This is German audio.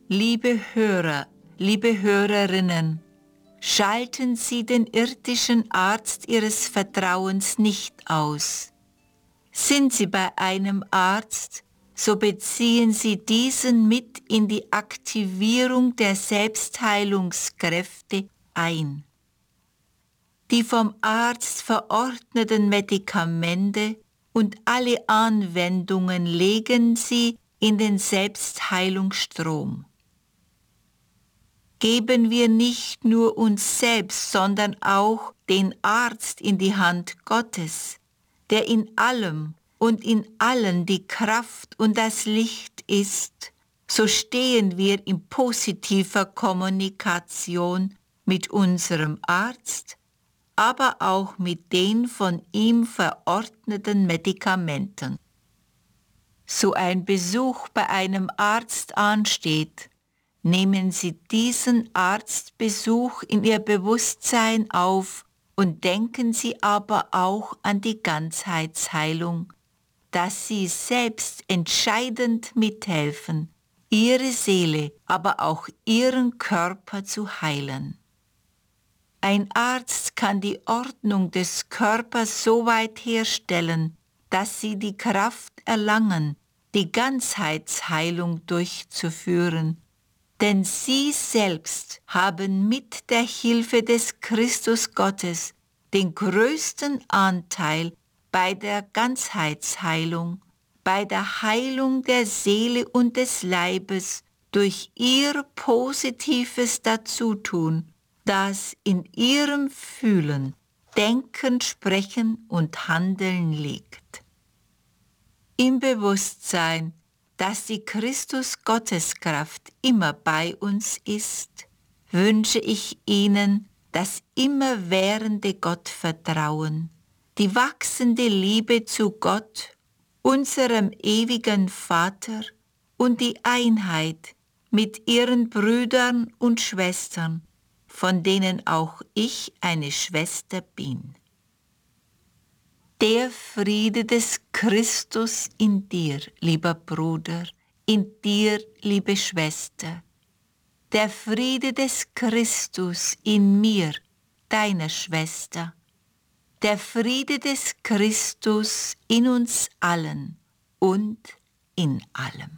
Liebe Hörer, liebe Hörerinnen, schalten Sie den irdischen Arzt Ihres Vertrauens nicht aus. Sind Sie bei einem Arzt, so beziehen Sie diesen mit in die Aktivierung der Selbstheilungskräfte ein. Die vom Arzt verordneten Medikamente und alle Anwendungen legen Sie in den Selbstheilungsstrom. Geben wir nicht nur uns selbst, sondern auch den Arzt in die Hand Gottes, der in allem und in allen die Kraft und das Licht ist, so stehen wir in positiver Kommunikation mit unserem Arzt, aber auch mit den von ihm verordneten Medikamenten. So ein Besuch bei einem Arzt ansteht, nehmen Sie diesen Arztbesuch in Ihr Bewusstsein auf und denken Sie aber auch an die Ganzheitsheilung, dass Sie selbst entscheidend mithelfen, Ihre Seele, aber auch Ihren Körper zu heilen. Ein Arzt kann die Ordnung des Körpers so weit herstellen, dass Sie die Kraft erlangen, die Ganzheitsheilung durchzuführen. Denn Sie selbst haben mit der Hilfe des Christus Gottes den größten Anteil bei der Ganzheitsheilung, bei der Heilung der Seele und des Leibes durch Ihr positives Dazutun, das in Ihrem Fühlen, Denken, Sprechen und Handeln liegt. Im Bewusstsein, dass die Christus-Gotteskraft immer bei uns ist, wünsche ich Ihnen das immerwährende Gottvertrauen, die wachsende Liebe zu Gott, unserem ewigen Vater, und die Einheit mit Ihren Brüdern und Schwestern, von denen auch ich eine Schwester bin. Der Friede des Christus in dir, lieber Bruder, in dir, liebe Schwester. Der Friede des Christus in mir, deiner Schwester. Der Friede des Christus in uns allen und in allem.